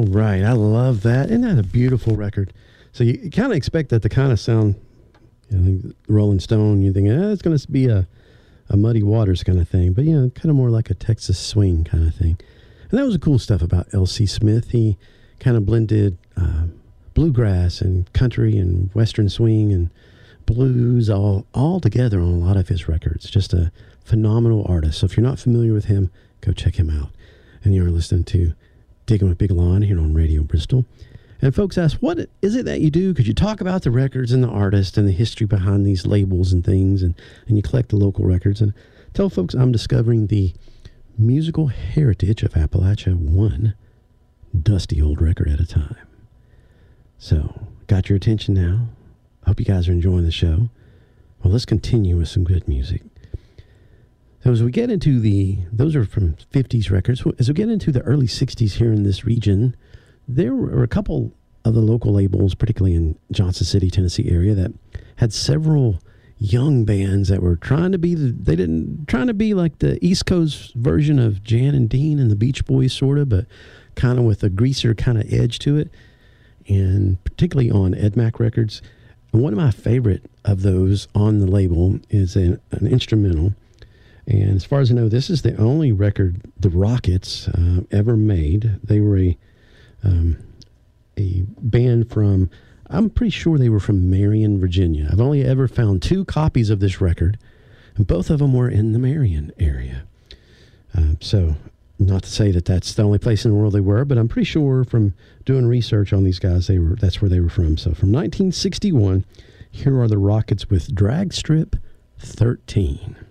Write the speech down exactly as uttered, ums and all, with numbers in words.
right. I love that. Isn't that a beautiful record? So you, you kind of expect that to kind of sound, you know, Rolling Stone. You think, eh, it's going to be a, a Muddy Waters kind of thing. But, you know, kind of more like a Texas swing kind of thing. And that was the cool stuff about L C. Smith. He kind of blended uh, bluegrass and country and western swing and blues all, all together on a lot of his records. Just a phenomenal artist. So if you're not familiar with him, go check him out. And you're listening to Digging with Big Lon here on Radio Bristol. And folks ask, what is it that you do? Could you talk about the records and the artist and the history behind these labels and things, and, and you collect the local records? And tell folks I'm discovering the musical heritage of Appalachia one dusty old record at a time. So, got your attention now? Hope you guys are enjoying the show. Well, let's continue with some good music. So as we get into the, those are from fifties records. As we get into the early sixties here in this region, there were a couple of the local labels, particularly in Johnson City, Tennessee area, that had several young bands that were trying to be, the, they didn't, trying to be like the East Coast version of Jan and Dean and the Beach Boys, sort of, but kind of with a greaser kind of edge to it. And particularly on Edmac Records. And one of my favorite of those on the label is an, an instrumental. And as far as I know, this is the only record the Rockets uh, ever made. They were a um, a band from, I'm pretty sure they were from Marion, Virginia. I've only ever found two copies of this record, and both of them were in the Marion area. Uh, so, not to say that that's the only place in the world they were, but I'm pretty sure from doing research on these guys, they were that's where they were from. So, from nineteen sixty-one, here are the Rockets with Drag Strip thirteen.